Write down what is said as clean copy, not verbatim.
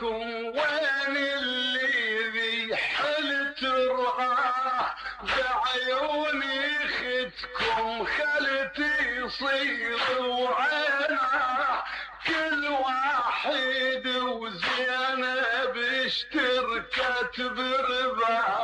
معاكم وين اللي ذي حل ترعاه بعيوني ختكم خلتي يصير وعيناه كل واحد وزينب اشتركت برباه